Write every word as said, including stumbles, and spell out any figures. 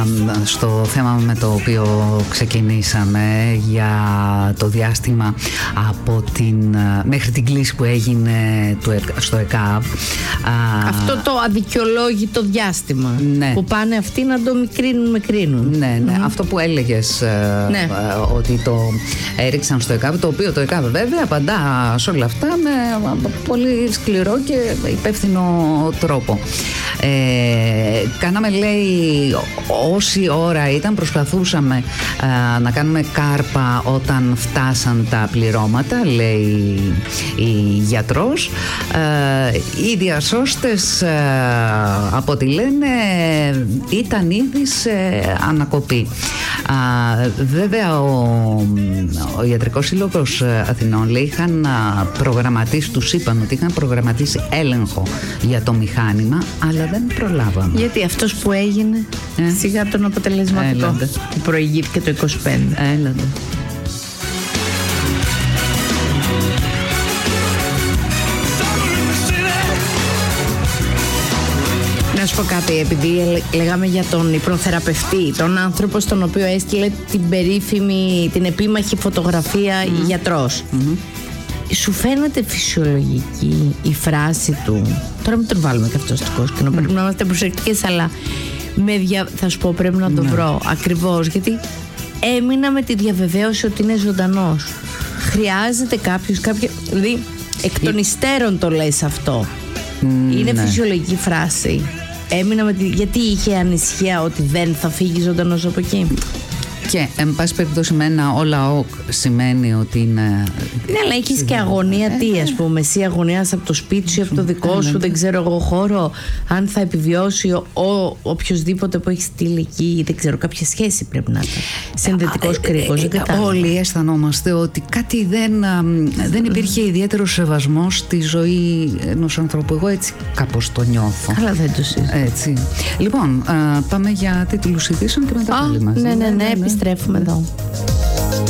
Στο θέμα με το οποίο ξεκινήσαμε για το διάστημα από την, μέχρι την κλίση που έγινε στο ΕΚΑΒ. Αυτό το αδικαιολόγητο διάστημα, ναι, που πάνε αυτοί να το μικρύνουν, μικρύνουν. Ναι, ναι. Mm-hmm. Αυτό που έλεγες, ναι, ότι το έριξαν στο ΕΚΑΒ, το οποίο το ΕΚΑΒ βέβαια απαντά σε όλα αυτά με πολύ σκληρό και υπεύθυνο τρόπο. Ε, κάναμε, λέει, όση ώρα ήταν, προσπαθούσαμε α, να κάνουμε κάρπα όταν φτάσαν τα πληρώματα, λέει η γιατρός. Ε, οι διασώστες, ε, από ό,τι λένε, ήταν ήδη σε ανακοπή. Α, βέβαια ο, ο Ιατρικός Σύλλογος Αθηνών, λέει, είχαν προγραμματίσει, τους είπαν ότι είχαν προγραμματίσει έλεγχο για το μηχάνημα, αλλά δεν προλάβαμε. Γιατί αυτός που έγινε ε? σιγά τον αποτελεσματικό. Έλατε. Που προηγήθηκε το είκοσι πέντε. Έλατε. Να σου πω κάτι, επειδή λέγαμε για τον υπνοθεραπευτή, τον άνθρωπο στον οποίο έστειλε την περίφημη, την επίμαχη φωτογραφία mm. γιατρός. Mm-hmm. Σου φαίνεται φυσιολογική η φράση του? Τώρα μην τον βάλουμε και αυτό στο κόσκινο, mm. πρέπει να είμαστε προσεκτικές, αλλά με δια... θα σου πω, πρέπει να το mm. βρω ακριβώς, γιατί έμεινα με τη διαβεβαίωση ότι είναι ζωντανός. Χρειάζεται κάποιος, κάποιο... δηλαδή εκ των υστέρων το λες αυτό. Mm, είναι ναι. φυσιολογική φράση. Έμεινα με τη... γιατί είχε ανησυχία ότι δεν θα φύγει ζωντανός από εκεί. Και εν πάση περιπτώσει με ένα όλα οκ σημαίνει ότι είναι... Ναι, αλλά έχεις και αγωνία, ε, τι ας πούμε, εσύ αγωνίας από το σπίτι σου, από το δικό σου, δεν ξέρω εγώ χώρο, αν θα επιβιώσει ο, ο οποιοσδήποτε που έχει στείλει εκεί, δεν ξέρω, κάποια σχέση πρέπει να είναι συνδετικός κρίκος. Όλοι αισθανόμαστε ότι κάτι δεν, δεν υπήρχε ιδιαίτερο σεβασμός στη ζωή ενός ανθρώπου. Εγώ έτσι κάπως το νιώθω. Αλλά δεν το συζητώ. Έτσι. Λοιπόν, πάμε για τίτλους ειδήσεων και μετά πάλι μαζί. Ναι, ναι, ναι, επιστρέφουμε εδώ.